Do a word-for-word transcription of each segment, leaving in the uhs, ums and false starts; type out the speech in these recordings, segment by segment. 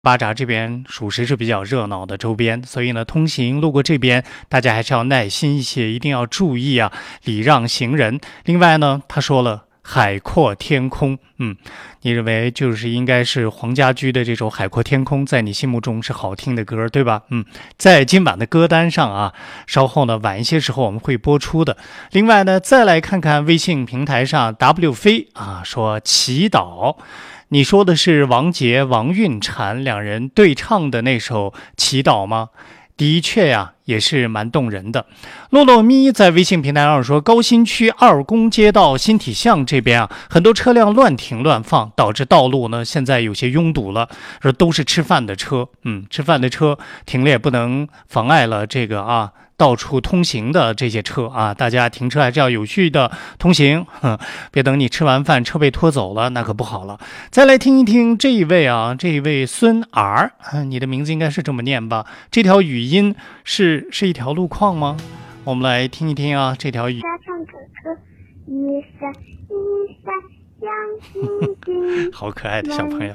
巴扎这边属实是比较热闹的周边，所以呢，通行路过这边，大家还是要耐心一些，一定要注意啊，礼让行人。另外呢，他说了海阔天空，嗯，你认为就是应该是黄家驹的这首《海阔天空》在你心目中是好听的歌，对吧？嗯，在今晚的歌单上啊，稍后呢晚一些时候我们会播出的。另外呢，再来看看微信平台上 W 飞啊说祈祷。你说的是王杰、王韵婵两人对唱的那首《祈祷》吗？的确呀，也是蛮动人的。洛洛咪在微信平台上说，高新区二宫街道新体巷这边啊，很多车辆乱停乱放，导致道路呢现在有些拥堵了。说都是吃饭的车，嗯，吃饭的车停了也不能妨碍了这个啊。到处通行的这些车啊，大家停车还是要有序的通行，哼，别等你吃完饭车被拖走了，那可不好了。再来听一听这一位啊，这一位孙 R， 你的名字应该是这么念吧？这条语音是是一条路况吗？我们来听一听啊，这条语。一闪一闪亮晶晶，好可爱的小朋友。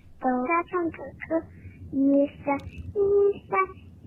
一闪一闪。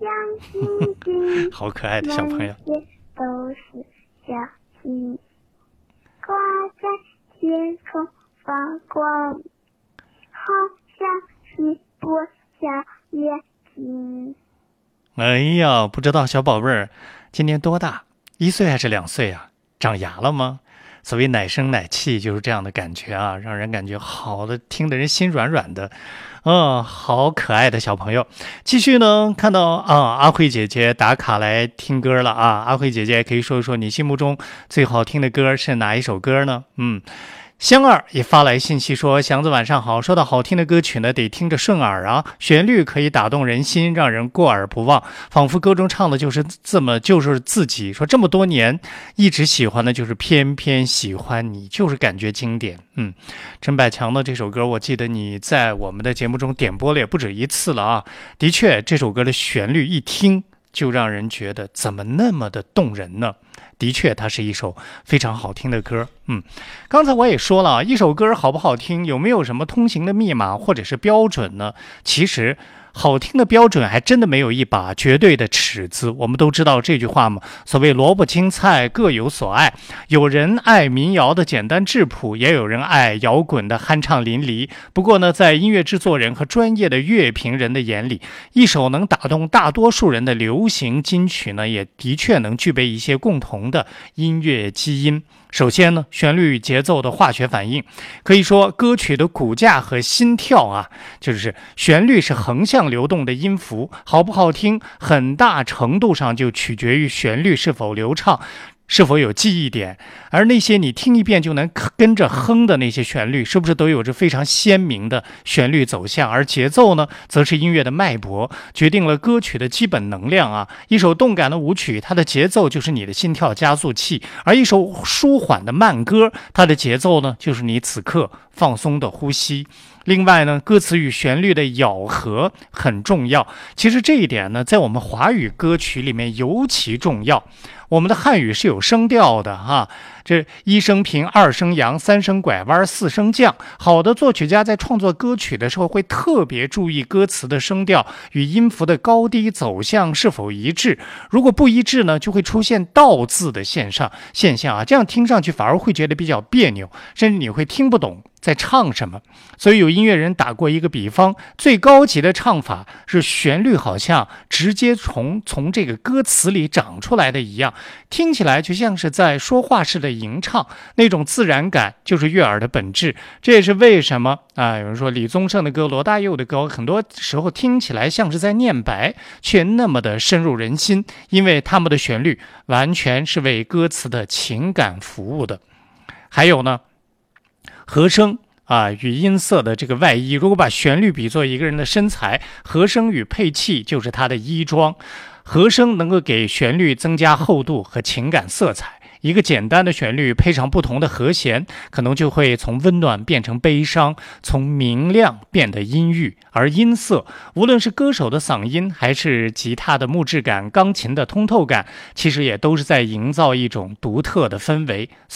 好可爱的小朋友， 都是小星挂在天空发光，好像是多小眼睛。 哎呀，不知道小宝贝儿今年多大？一岁还是两岁啊？长牙了吗？所谓奶声奶气就是这样的感觉啊，让人感觉好的，听得人心软软的。嗯，好可爱的小朋友。继续呢，看到啊，阿慧姐姐打卡来听歌了啊。阿慧姐姐可以说一说你心目中最好听的歌是哪一首歌呢？嗯。香儿也发来信息说，祥子晚上好，说到好听的歌曲呢，得听着顺耳啊，旋律可以打动人心，让人过耳不忘，仿佛歌中唱的就是这么就是自己。说这么多年一直喜欢的就是偏偏喜欢你，就是感觉经典。嗯，陈百强的这首歌我记得你在我们的节目中点播了也不止一次了啊。的确这首歌的旋律一听就让人觉得怎么那么的动人呢？的确它是一首非常好听的歌。嗯，刚才我也说了，一首歌好不好听，有没有什么通行的密码或者是标准呢？其实好听的标准还真的没有一把绝对的尺子。我们都知道这句话嘛，所谓萝卜青菜各有所爱，有人爱民谣的简单质朴，也有人爱摇滚的酣畅淋漓。不过呢，在音乐制作人和专业的乐评人的眼里，一首能打动大多数人的流行金曲呢，也的确能具备一些共同的音乐基因。首先呢，旋律与节奏的化学反应，可以说歌曲的骨架和心跳啊，就是旋律是横向流动的音符，好不好听，很大程度上就取决于旋律是否流畅，是否有记忆点。而那些你听一遍就能跟着哼的那些旋律，是不是都有着非常鲜明的旋律走向？而节奏呢，则是音乐的脉搏，决定了歌曲的基本能量啊。一首动感的舞曲，它的节奏就是你的心跳加速器；而一首舒缓的慢歌，它的节奏呢，就是你此刻放松的呼吸。另外呢，歌词与旋律的咬合很重要。其实这一点呢，在我们华语歌曲里面尤其重要。我们的汉语是有声调的哈、啊，这一声平，二声扬，三声拐弯，四声降。好的作曲家在创作歌曲的时候，会特别注意歌词的声调与音符的高低走向是否一致。如果不一致呢，就会出现倒字的现象现象啊，这样听上去反而会觉得比较别扭，甚至你会听不懂在唱什么。所以有音乐人打过一个比方，最高级的唱法是旋律好像直接从从这个歌词里长出来的一样，听起来就像是在说话式的吟唱，那种自然感就是悦耳的本质。这也是为什么啊，有人说李宗盛的歌、罗大佑的歌，很多时候听起来像是在念白，却那么的深入人心，因为他们的旋律完全是为歌词的情感服务的。还有呢，和声啊与音色的这个外衣，如果把旋律比作一个人的身材，和声与配器就是他的衣装。和声能够给旋律增加厚度和情感色彩。一个简单的旋律配上不同的和弦，可能就会从温暖变成悲伤，从明亮变得阴郁。而音色，无论是歌手的嗓音，还是吉他的木质感、钢琴的通透感，其实也都是在营造一种独特的氛围。